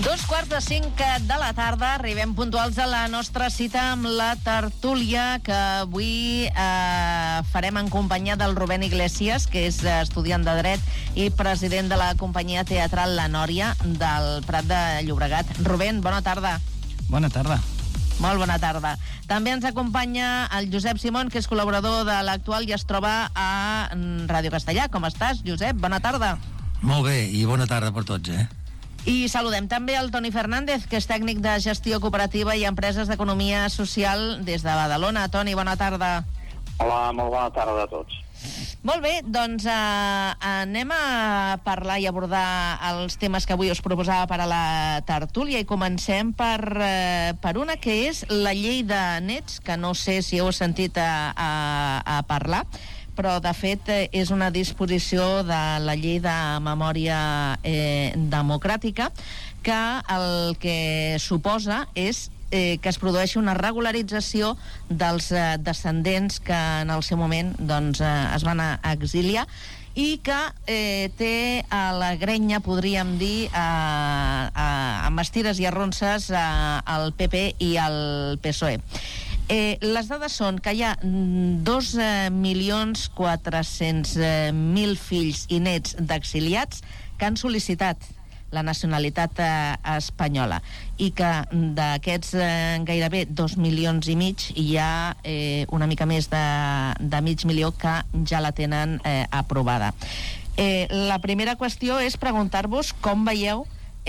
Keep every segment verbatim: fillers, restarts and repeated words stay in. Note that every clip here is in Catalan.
Dos quarts de cinc de la tarda, arribem puntuals a la nostra cita amb la tertúlia que avui eh, farem en companyia del Rubén Iglesias, que és estudiant de Dret i president de la companyia teatral La Nòria del Prat de Llobregat. Rubén, bona tarda. Bona tarda. Molt bona tarda. També ens acompanya el Josep Simón, que és col·laborador de l'Actual i es troba a Ràdio Castellà. Com estàs, Josep? Bona tarda. Molt bé, i bona tarda per tots, eh? I saludem també el Toni Fernández, que és tècnic de gestió cooperativa i empreses d'economia social des de Badalona. Toni, bona tarda. Hola, molt bona tarda a tots. Molt bé, doncs eh, anem a parlar i abordar els temes que avui us proposava per a la tertúlia i comencem per, eh, per una que és la llei de nets, que no sé si heu sentit a, a, a parlar, però de fet és una disposició de la llei de memòria eh, democràtica que el que suposa és eh, que es produeixi una regularització dels eh, descendents que en el seu moment doncs, eh, es van a exiliar i que eh, té a la grenya, podríem dir, a, a, amb estires i arronses a, al P P i al P S O E. Eh, les dades són que hi ha dos milions quatre-cents mil fills i nets d'exiliats que han sol·licitat la nacionalitat eh, espanyola i que d'aquests eh, gairebé dos milions i mig hi ha eh, una mica més de, de mig milió que ja la tenen eh, aprovada. Eh, la primera qüestió és preguntar-vos com veieu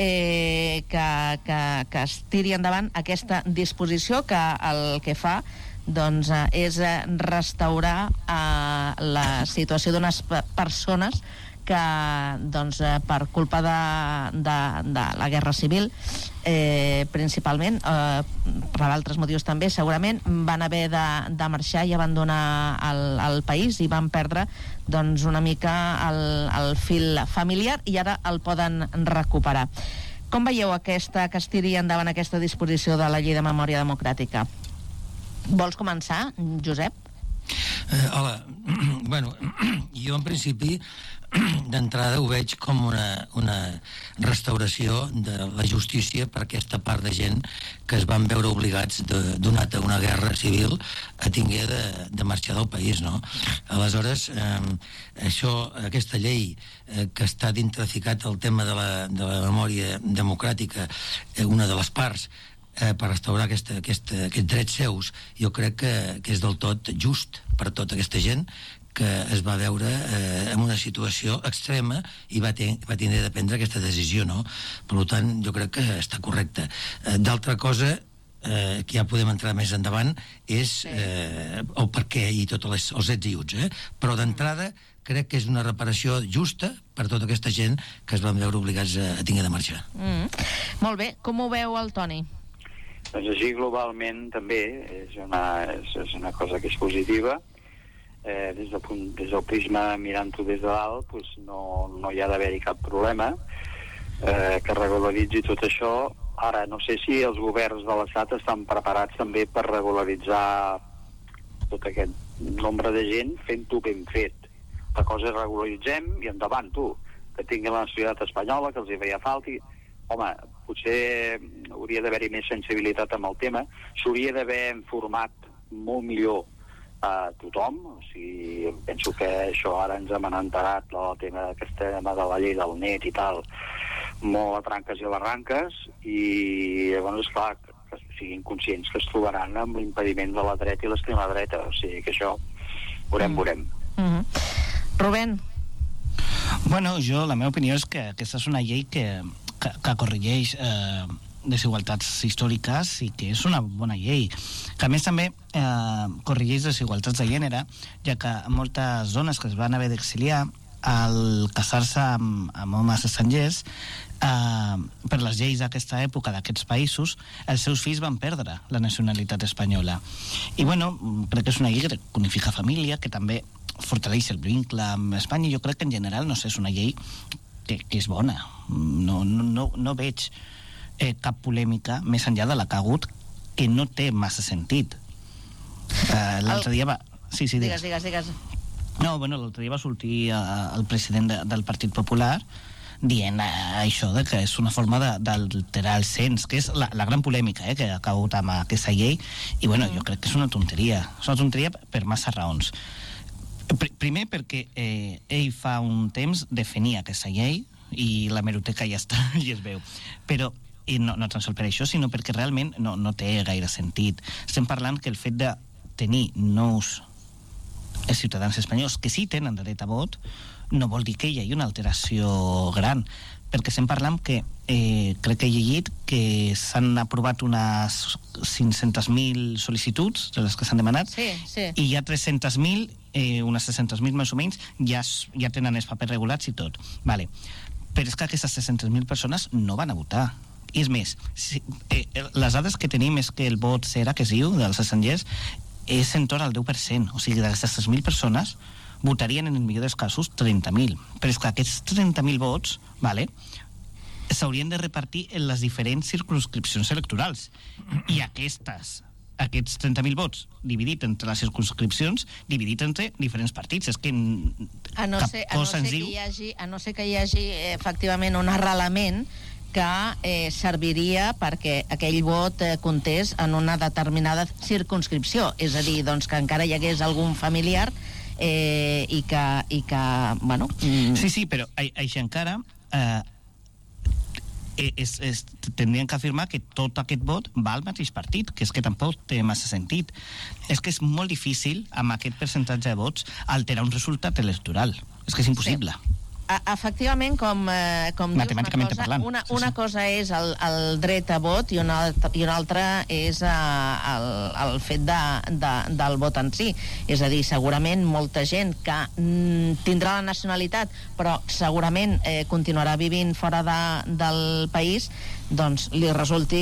Eh, que, que, que es tiri endavant aquesta disposició que el que fa doncs, eh, és restaurar eh, la situació d'unes persones que doncs, eh, per culpa de, de, de la guerra civil eh, principalment eh, per altres motius també segurament van haver de, de marxar i abandonar el, el país i van perdre doncs, una mica el, el fil familiar i ara el poden recuperar. Com veieu aquesta, que es tiri endavant aquesta disposició de la llei de memòria democràtica? Vols començar, Josep? Eh, hola, bueno, jo en principi d'entrada ho veig com una, una restauració de la justícia per aquesta part de gent que es van veure obligats de, donat a una guerra civil a tinguer de, de marxar del país, no? Aleshores, eh, això, aquesta llei eh, que està dintraficat el tema de la, de la memòria democràtica, eh, una de les parts, Eh, per restaurar aquesta, aquesta, aquests drets seus, jo crec que, que és del tot just per tota aquesta gent que es va veure eh, en una situació extrema i va, ten, va tindre de prendre aquesta decisió, no? Per tant, jo crec que està correcte. Eh, d'altra cosa, eh, que ja podem entrar més endavant, és eh, el per què i tots les, els ets i uts, eh? Però d'entrada crec que és una reparació justa per tota aquesta gent que es van veure obligats a, a tinguer de marxar. Mm. Molt bé, com ho veu el Toni? Doncs així globalment també és una, és, és una cosa que és positiva. Eh, des, del punt, des del prisma mirant-ho des de dalt pues no, no hi ha d'haver-hi cap problema eh, que regularitzi tot això. Ara no sé si els governs de l'Estat estan preparats també per regularitzar tot aquest nombre de gent fent-ho ben fet. La cosa és regularitzem i endavant tu, que tinguin la nacionalitat espanyola, que els hi feia falta. Home, potser hauria d'haver-hi més sensibilitat amb el tema, s'hauria d'haver informat molt millor a tothom, o sigui, penso que això ara ens hem enterat el tema d'aquest tema de la llei del net i tal, molt a tranques i a barranques, i llavors, esclar, que siguin conscients que es trobaran amb l'impediment de la dreta i l'extrema dreta, o sigui que això veurem, mm. veurem. Mm-hmm. Rubén? Bueno, jo, la meva opinió és que aquesta és una llei que que, que corregeix eh, desigualtats històriques i que és una bona llei, que a més també eh, corregeix desigualtats de gènere, ja que moltes dones que es van haver d'exiliar al casar-se amb, amb homes estrangers eh, per les lleis d'aquesta època d'aquests països, els seus fills van perdre la nacionalitat espanyola i bueno, crec que és una llei que unifica família, que també fortaleix el vincle amb Espanya. Jo crec que en general, no sé, és una llei que, que és bona. No, no, no, no veig eh, cap polèmica més enllà de la que ha hagut, que no té massa sentit. Eh, l'altre dia va... Sí, sí, digues, digues, digues. No, bueno, l'altre dia va sortir eh, el president de, del Partit Popular dient eh, això de que és una forma de, d'alterar el cens, que és la, la gran polèmica eh, que ha cagut amb aquesta llei, i bueno, jo crec que és una tonteria, és una tonteria per massa raons. Pr- primer perquè eh, ell fa un temps defenia aquesta llei i la meroteca ja està i es veu, però i no, no tan sols per això, sinó perquè realment no, no té gaire sentit. Estem parlant que el fet de tenir nous ciutadans espanyols que sí tenen dret a vot no vol dir que hi hagi una alteració gran, perquè estem parlant que eh, crec que he llegit que s'han aprovat unes cinc-centes mil sol·licituds de les que s'han demanat, Sí, sí. i hi ha tres-centes mil, eh, unes tres-centes mil més o menys, ja, es- ja tenen els papers regulats i tot. Vale. Però és que aquestes tres-centes mil persones no van a votar. I és més, si, eh, les dades que tenim és que el vot cera, que es diu, dels estrangers, és en torn al deu per cent. O sigui, d'aquestes tres mil persones votarien en el millor dels casos trenta mil. Però és que aquests trenta mil vots, vale, s'haurien de repartir en les diferents circumscripcions electorals. I aquestes, aquests trenta mil vots, dividit entre les circumscripcions, dividit entre diferents partits. És que A no cap ser, a no cosa ser ens que diu... hi hagi, a no ser que hi hagi eh, efectivament un arrelament que eh, serviria perquè aquell vot eh, comptés en una determinada circumscripció. És a dir, doncs, que encara hi hagués algun familiar eh, i que, i que bueno... Mm, Sí, sí, però a- això encara eh, és, és, tindrien que afirmar que tot aquest vot va al mateix partit, que és que tampoc té massa sentit. És que és molt difícil, amb aquest percentatge de vots, alterar un resultat electoral. És que és impossible. Sí. A, efectivament, com, eh, com dius, una Matemàticament cosa, parlant, una, sí, una sí. cosa és el, el dret a vot i una, altra- i una altra és eh, el, el fet de, de, del vot en si. És a dir, segurament molta gent que mm, tindrà la nacionalitat però segurament eh, continuarà vivint fora de, del país, doncs li resulti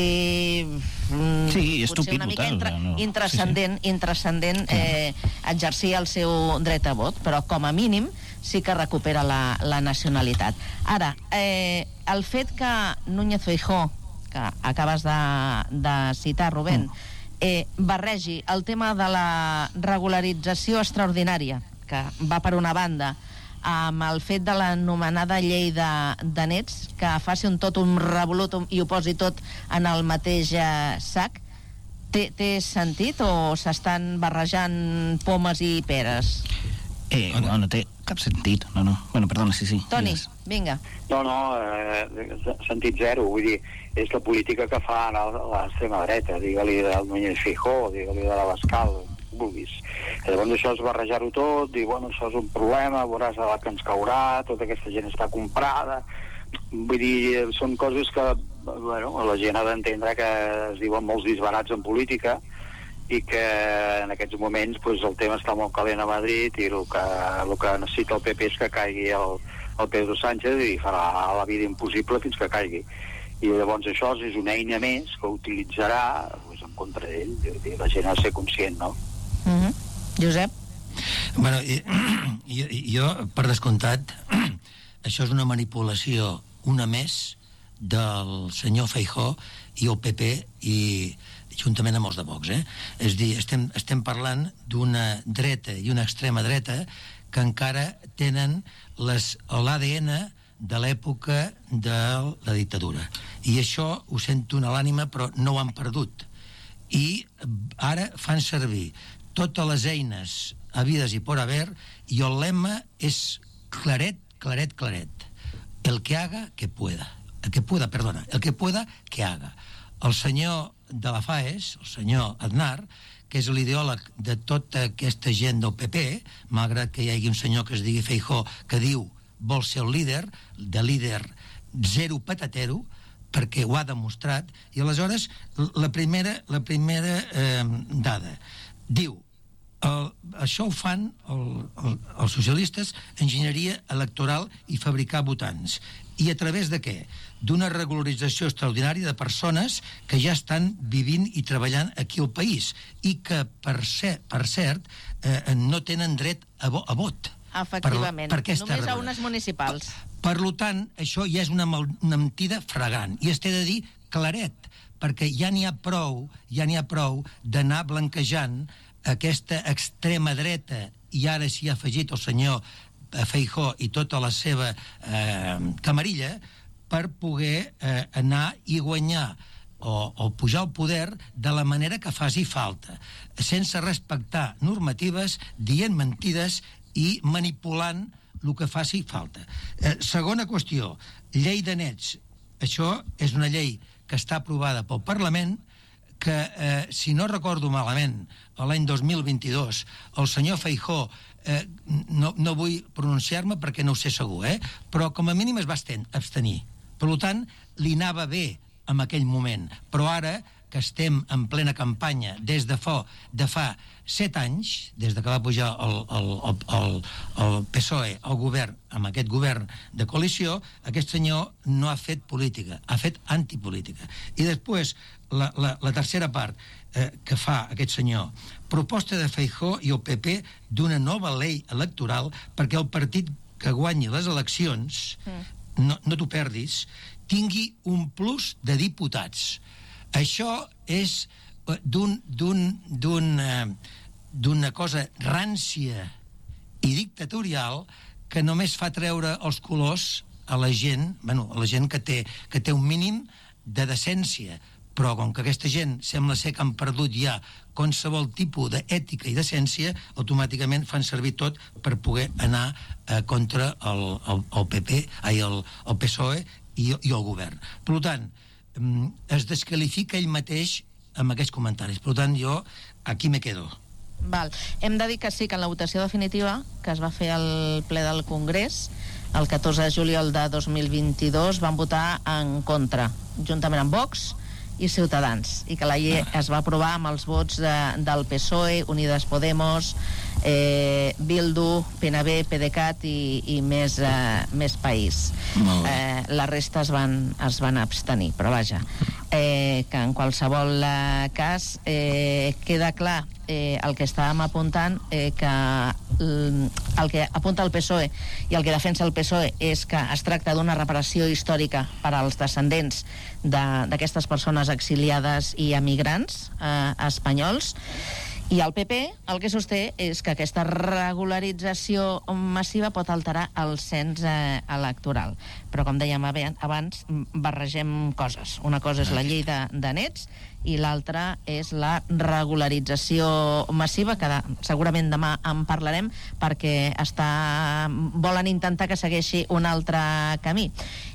mm, Sí, potser estúpid una mica votar, intra, no. intrascendent, intrascendent eh, exercir el seu dret a vot, però com a mínim sí que recupera la, la nacionalitat. Ara, eh, el fet que Núñez Feijóo, que acabes de, de citar, Rubén, eh, barregi el tema de la regularització extraordinària, que va per una banda, amb el fet de l'anomenada llei de, de nets, que faci un tot un revolut i ho posi tot en el mateix eh, sac, té, té sentit o s'estan barrejant pomes i peres? Eh, no, no té cap sentit. No, no. Bueno, perdona, sí, sí. Toni, Digues. vinga. No, no, eh, sentit zero, vull dir, és la política que fa ara l'extrema dreta, digue-li del Núñez Feijóo, digue-li de l'Abascal, vulguis. I llavors això és barrejar-ho tot, dir, bueno, això és un problema, veuràs a la que ens caurà, tota aquesta gent està comprada. Vull dir, són coses que, bueno, la gent ha d'entendre que es diuen molts disbarats en política, i que en aquests moments pues, el tema està molt calent a Madrid i el que, el que necessita el P P és que caigui el, el Pedro Sánchez i farà la vida impossible fins que caigui. I llavors això és una eina més que utilitzarà pues, en contra d'ell. La gent ha de ser conscient, no? Mm-hmm. Josep? Bueno, i, jo, jo, per descomptat, això és una manipulació, una més, del senyor Feijóo i el P P i juntament amb els de Vox, eh? És a dir, estem, estem parlant d'una dreta i una extrema dreta que encara tenen les, l'A D N de l'època de la dictadura. I això ho sento a l'ànima, però no ho han perdut. I ara fan servir totes les eines havides i por haver, i el lema és claret, claret, claret. El que haga, que pueda. El que pueda, perdona. El que pueda, que haga. El senyor de la FAES, el senyor Aznar, que és l'ideòleg de tota aquesta gent del P P, malgrat que hi hagi un senyor que es digui Feijóo, que diu vol ser el líder, de líder zero patatero, perquè ho ha demostrat, i aleshores la primera, la primera eh, dada diu el, això ho fan el, el, els socialistes, enginyeria electoral i fabricar votants. I a través de què? D'una regularització extraordinària de persones que ja estan vivint i treballant aquí al país i que, per, ser, per cert, eh, no tenen dret a, vo, a vot. Efectivament. Per, per Només a unes municipals. Per, per tant, això ja és una, mal, una mentida fragant. I es té de dir claret, perquè ja n'hi ha prou, ja n'hi ha prou d'anar blanquejant aquesta extrema dreta, i ara s'hi ha afegit el senyor Feijóo i tota la seva eh, camarilla per poder eh, anar i guanyar o, o pujar al poder de la manera que faci falta, sense respectar normatives, dient mentides i manipulant el que faci falta. Eh, segona qüestió, llei de nets. Això és una llei que està aprovada pel Parlament, que, eh, si no recordo malament, l'any dos mil vint-i-dos, el senyor Feijóo, eh, no, no vull pronunciar-me perquè no ho sé segur, eh, però com a mínim es va abstenir. Per tant, li anava bé en aquell moment, però ara que estem en plena campanya des de fa, de fa set anys, des de que va pujar el, el, el, el P S O E al govern, amb aquest govern de coalició, aquest senyor no ha fet política, ha fet antipolítica. I després, la, la, la tercera part eh, que fa aquest senyor, proposta de Feijóo i el P P d'una nova llei electoral perquè el partit que guanyi les eleccions, mm. no, no t'ho perdis, tingui un plus de diputats. Això és d'un, d'un, d'un, d'una cosa rància i dictatorial que només fa treure els colors a la gent, bueno, a la gent que té, que té un mínim de decència, però com que aquesta gent sembla ser que han perdut ja qualsevol tipus d'ètica i decència, automàticament fan servir tot per poder anar eh, contra el, el, el P P, ai, el, el P S O E i, i el govern. Per tant, es desqualifica ell mateix amb aquests comentaris. Per tant, jo aquí me quedo. Val. Hem de dir que sí, que en la votació definitiva, que es va fer al ple del Congrés, el catorze de juliol de dos mil vint-i-dos, van votar en contra, juntament amb Vox i Ciutadans, i que la llei es va aprovar amb els vots de, del P S O E, Unides Podemos, eh, Bildu, P N B, PDeCAT i, i més, eh, més País. Eh, la resta es van, es van abstenir, però vaja, eh, que en qualsevol eh, cas eh, queda clar eh, el que estàvem apuntant, eh, que el que apunta el P S O E i el que defensa el P S O E és que es tracta d'una reparació històrica per als descendents d'aquestes persones exiliades i emigrants eh, espanyols, i el P P el que sosté és que aquesta regularització massiva pot alterar el cens eh, electoral. Però com dèiem abans, barregem coses. Una cosa és la llei de, de nets i l'altra és la regularització massiva, que de, segurament demà en parlarem, perquè està, volen intentar que segueixi un altre camí.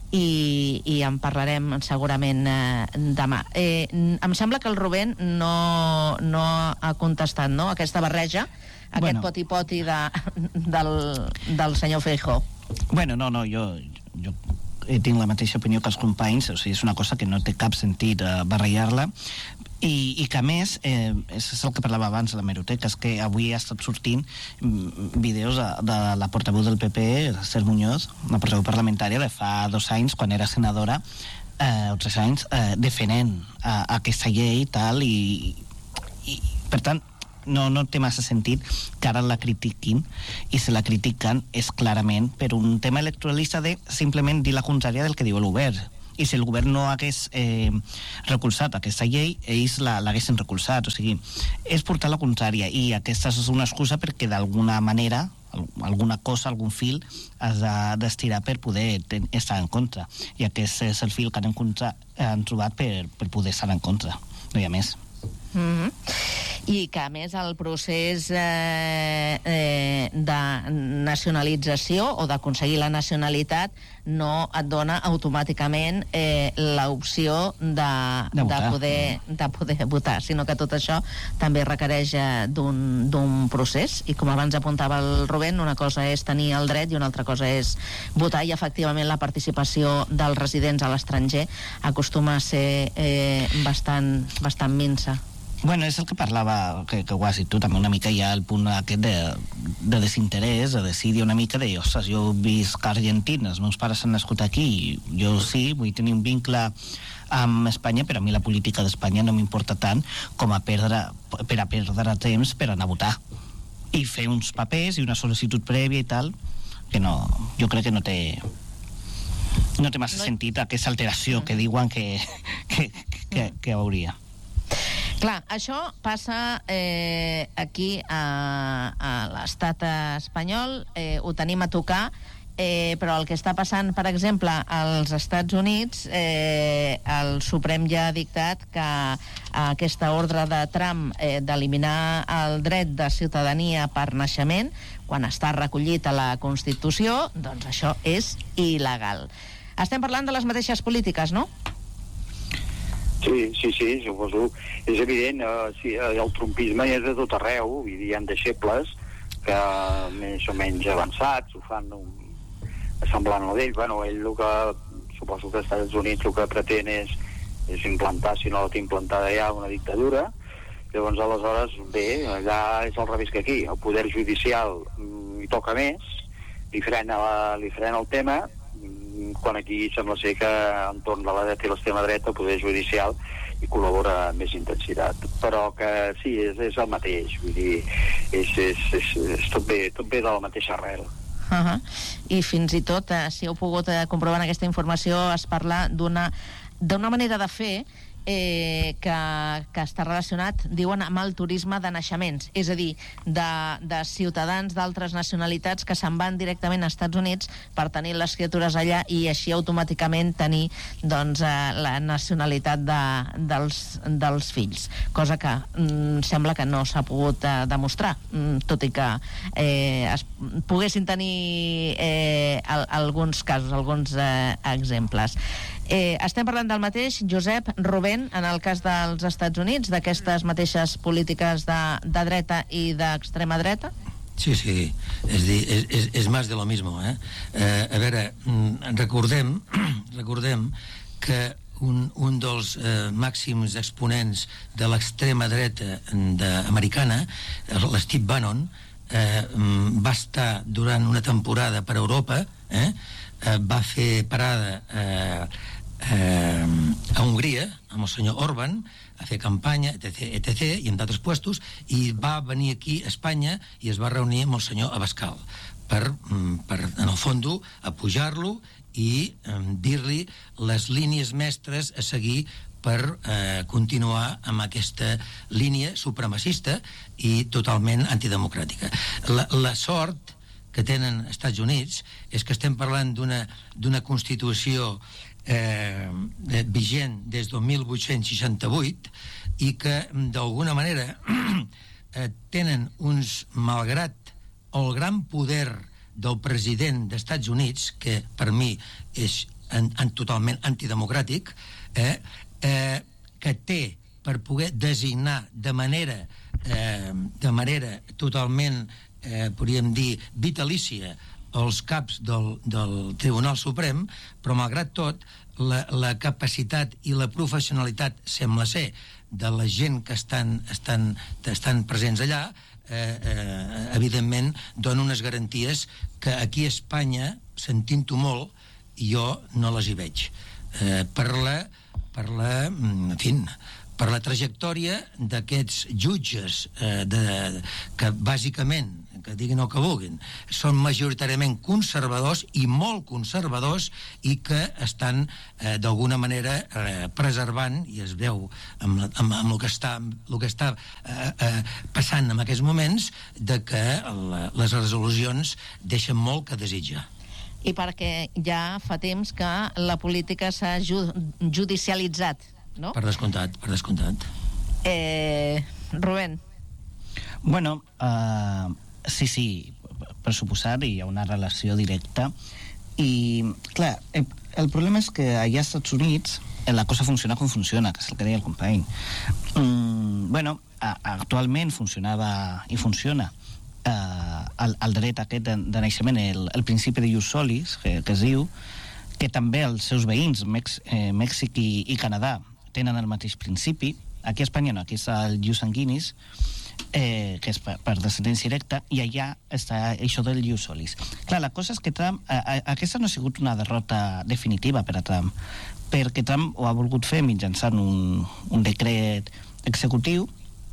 I, i en parlarem segurament eh, demà. Eh, em sembla que el Rubén no, no ha contestat, no?, aquesta barreja, aquest bueno. poti-poti de, del, del senyor Feijóo. Bueno, no, no, jo, jo tinc la mateixa opinió que els companys, o sigui, és una cosa que no té cap sentit eh, barrejar-la, i, i que a més, eh, és el que parlava abans de la hemeroteca, és que avui ha estat sortint vídeos de, de la portaveu del P P, Esther Muñoz, la portaveu parlamentària de fa dos anys, quan era senadora, eh, o tres anys, eh, defenent eh, aquesta llei i tal, i, i per tant, no, no té massa sentit que ara la critiquin, i si la critiquen és clarament per un tema electoralista de simplement dir la contrària del que diu el govern. I si el govern no hagués eh, recolzat aquesta llei, ells l'haguessin recolzat. O sigui, és portar la contrària, i aquesta és una excusa perquè d'alguna manera, alguna cosa, algun fil has d'estirar per poder estar en contra. I aquest és el fil que han, contra, han trobat per, per poder estar en contra. No hi ha més. Mm-hmm. I que a més el procés eh, eh, de nacionalització o d'aconseguir la nacionalitat no et dona automàticament eh, l'opció de, de, de, poder, de poder votar, sinó que tot això també requereix eh, d'un procés, i com abans apuntava el Rubén, una cosa és tenir el dret i una altra cosa és votar, i efectivament la participació dels residents a l'estranger acostuma a ser eh, bastant, bastant minsa. Bueno, és el que parlava, que, que ho has dit tu, també una mica hi ha el punt aquest de, de desinterès, de decidir una mica de, ostres, jo he vist que a Argentina, els meus pares han nascut aquí, i jo sí, vull tenir un vincle amb Espanya, però a mi la política d'Espanya no m'importa tant com a perdre, per a perdre temps per anar a votar. I fer uns papers i una sol·licitud prèvia i tal, que no, jo crec que no té... no té massa no... sentit aquesta alteració que diuen que, que, que, que hauria. Clar, això passa eh, aquí a, a l'estat espanyol, eh, ho tenim a tocar, eh, però el que està passant, per exemple, als Estats Units, eh, el Suprem ja ha dictat que aquesta ordre de Trump eh, d'eliminar el dret de ciutadania per naixement, quan està recollit a la Constitució, doncs això és il·legal. Estem parlant de les mateixes polítiques, no? Sí, sí, sí, suposo. És evident, eh, sí, el trumpisme és de tot arreu, vull dir, hi ha deixebles que més o menys avançats ho fan un, semblant a d'ell. Bueno, ell el que, suposo que als Estats Units el que pretén és, és implantar, si no la té implantada ja, una dictadura. Llavors, aleshores, bé, allà és al revés que aquí. El poder judicial mm, hi toca més, li frena, la, li frena el tema, quan aquí sembla ser que entorn de la dreta i l'extrema dreta el poder judicial hi col·labora amb més intensitat, però que sí, és, és el mateix, vull dir, és, és, és, és tot, bé, tot bé de la mateixa arrel. Uh-huh. I fins i tot, eh, si heu pogut eh, comprovar en aquesta informació, es parla d'una d'una manera de fer eh, que, que està relacionat, diuen, amb el turisme de naixements, és a dir, de, de ciutadans d'altres nacionalitats que se'n van directament als Estats Units per tenir les criatures allà i així automàticament tenir doncs, eh, la nacionalitat de, dels, dels fills, cosa que mm, sembla que no s'ha pogut eh, demostrar, mm, tot i que eh, es poguessin tenir eh, al, alguns casos, alguns eh, exemples. Eh, estem parlant del mateix, Josep, Rubén, en el cas dels Estats Units, d'aquestes mateixes polítiques de, de dreta i d'extrema dreta? Sí, sí, és, dir, és, és, és més de lo mismo, eh? eh a veure, recordem, recordem que un, un dels eh, màxims exponents de l'extrema dreta de, americana, l'Steve Bannon, eh, va estar durant una temporada per Europa, eh? Eh, va fer parada eh, eh, a Hongria amb el senyor Orban a fer campanya, etc, etc, i en d'altres puestos, i va venir aquí a Espanya i es va reunir amb el senyor Abascal per, per en el fons, apujar-lo i eh, dir-li les línies mestres a seguir per eh, continuar amb aquesta línia supremacista i totalment antidemocràtica. La, la sort que tenen els Estats Units és que estem parlant d'una d'una Constitució eh, vigent des del mil vuit-cents seixanta-vuit i que d'alguna manera eh, tenen uns, malgrat el gran poder del president dels Estats Units, que per mi és en, en totalment antidemocràtic, eh, eh, que té per poder designar de manera eh, de manera totalment Eh, podríem dir, vitalícia els caps del, del Tribunal Suprem, però malgrat tot la, la capacitat i la professionalitat sembla ser de la gent que estan, estan, estan presents allà eh, eh, evidentment dona unes garanties que aquí a Espanya, sentint-ho molt, jo no les hi veig eh, per la per la, en fi, per la trajectòria d'aquests jutges eh, de, que bàsicament, que diguin el que vulguin, són majoritàriament conservadors i molt conservadors i que estan eh, d'alguna manera eh, preservant, i es veu amb, la, amb, amb el que està, el que està eh, eh, passant en aquests moments, de que la, les resolucions deixen molt que desitjar. I perquè ja fa temps que la política s'ha ju judicialitzat, no? Per descomptat, per descomptat. Eh, Rubén. Bueno, uh, sí, sí, per suposar, hi ha una relació directa. I, clar, el, el problema és que allà als Estats Units la cosa funciona com funciona, que és el que deia el company. Mm, bueno, a, actualment funcionava i funciona uh, el, el dret aquest de, de naixement, el, el principi de ius solis, que, que es diu, que també els seus veïns, Mex, eh, Mèxic i, i Canadà, tenen el mateix principi. Aquí a Espanya no, aquí és el ius sanguinis, eh, que és per, per descendència directa, i allà està això del ius solis. Clar, la cosa és que Trump, a, a, aquesta no ha sigut una derrota definitiva per a Trump, perquè Trump ho ha volgut fer mitjançant un, un decret executiu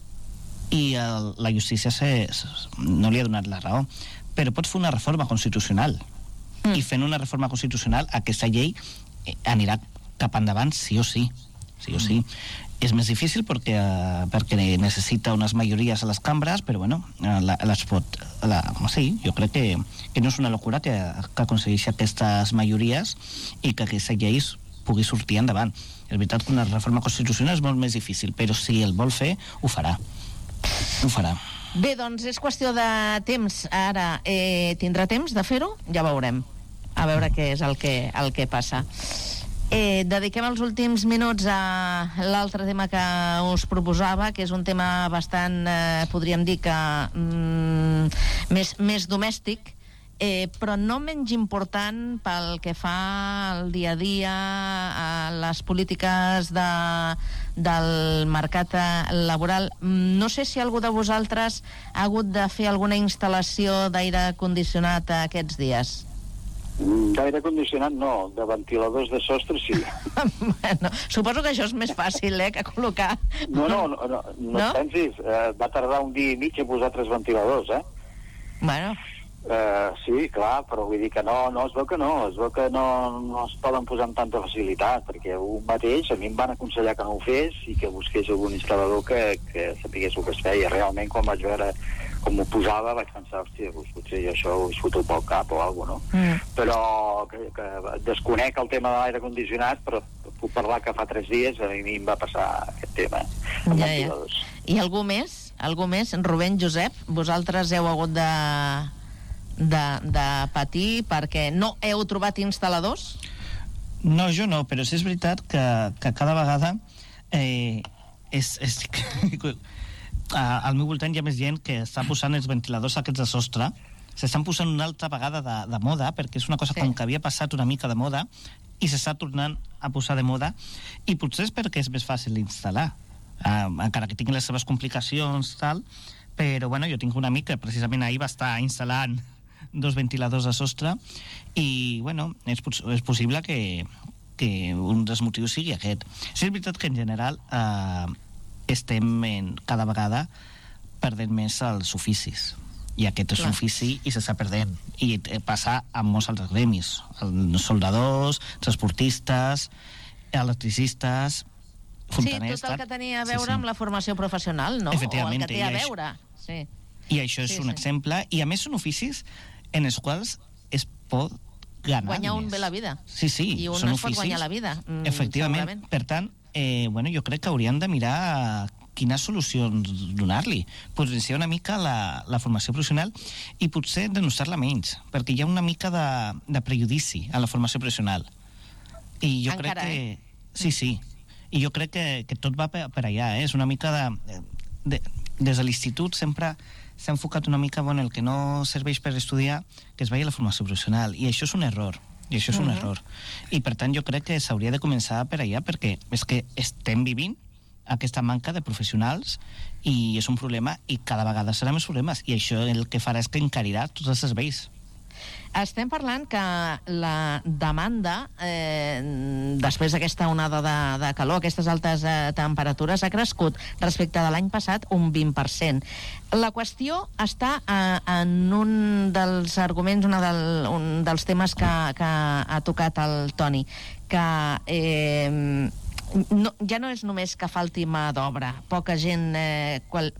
i el, la justícia se, no li ha donat la raó, però pot fer una reforma constitucional mm. i fent una reforma constitucional aquesta llei anirà cap endavant sí o sí sí o sí. és més difícil perquè, uh, perquè necessita unes majories a les cambres, però bueno, uh, la, les pot... La, sí, jo crec que, que no és una locura que, que aconsegueixi aquestes majories i que aquesta llei pugui sortir endavant. És veritat que una reforma constitucional és molt més difícil, però si el vol fer, ho farà. Ho farà. Bé, doncs és qüestió de temps. Ara, eh, tindrà temps de fer-ho? Ja veurem. A veure què és el que, el que passa. Eh, dediquem els últims minuts a l'altre tema que us proposava, que és un tema bastant, eh, podríem dir que mm, més, més domèstic, eh, però no menys important pel que fa al dia a dia, a les polítiques de, del mercat laboral. No sé si algú de vosaltres ha hagut de fer alguna instal·lació d'aire condicionat aquests dies. D'aire condicionat no, de ventiladors de sostre sí. Bueno, suposo que això és més fàcil, eh, que col·locar... No, no, no, no, no, no? pensis, eh, va tardar un dia i mig a posar tres ventiladors, eh? Bueno... Uh, sí, clar, però vull dir que no, no, es veu que no, es veu que no, no es poden posar amb tanta facilitat, perquè un mateix a mi em van aconsellar que no ho fes i que busqués algun instal·lador que, que sapigués el que es feia. Realment, quan vaig veure com ho posava, vaig pensar, hòstia, doncs, potser jo això ho foto pel cap o alguna cosa, no? Mm. Però que, que desconec el tema de l'aire condicionat, però puc parlar que fa tres dies a mi em va passar aquest tema. Ja, ja. I algú més? Algú més? Rubén, Josep, vosaltres heu hagut de... De, de patir perquè no heu trobat instal·ladors? No, jo no, però sí és veritat que, que cada vegada eh, és, és, al meu voltant hi ha més gent que està posant els ventiladors aquests de sostre, s'estan posant una altra vegada de, de moda, perquè és una cosa sí. com que havia passat una mica de moda i s'està tornant a posar de moda, i potser és perquè és més fàcil d'instal·lar, eh, encara que tingui les seves complicacions tal, però bueno, jo tinc un amic que precisament ahir va estar instal·lant dos ventiladors de sostre i, bueno, és, és possible que, que un dels motius sigui aquest. Sí, és veritat que en general eh, estem en, cada vegada perdent més els oficis i aquest és Clar. un ofici i s'està perdent i passa amb molts altres gremis, els soldadors, transportistes, electricistes, fontaners... Sí, tot el que tenia a veure sí, sí. amb la formació professional, no? O el que té a veure. Sí. I això és sí, un sí. exemple, i a més són oficis en els quals es pot ganar guanyar més. un bé la vida. Sí, sí, i un són es oficis, pot guanyar la vida. Mm, efectivament. segurament. Per tant, eh, bueno, jo crec que haurien de mirar quines solucions donar-li. Potenciar una mica la, la formació professional i potser denunciar-la menys, perquè hi ha una mica de, de prejudici a la formació professional. I jo Encara, crec que... Eh? Sí, sí. I jo crec que, que tot va per, per allà, eh? És una mica de... de des de l'institut sempre s'ha enfocat una mica, bueno, el que no serveix per estudiar, que es vagi a la formació professional, i això és un error, i això és un uh-huh. error. I per tant jo crec que s'hauria de començar per allà, perquè és que estem vivint aquesta manca de professionals i és un problema i cada vegada serà més problemes, i això el que farà és que encarirà tots els serveis. Estem parlant que la demanda, eh, després d'aquesta onada de, de calor, aquestes altes eh, temperatures, ha crescut respecte de l'any passat un vint per cent. La qüestió està eh, en un dels arguments, una del, un dels temes que, que ha tocat el Toni, que eh, no, ja no és només que falti mà d'obra, poca gent... Eh, qual,